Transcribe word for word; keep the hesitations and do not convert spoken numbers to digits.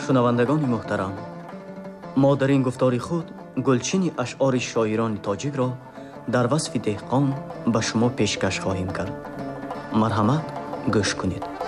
шунавандагони муҳтарам, мо дар ин гуфтори худ гулчини ашъори шоирони тоҷикро дар васфи деҳқон ба шумо пешкаш хоҳем кард. марҳамат, гӯш кунед.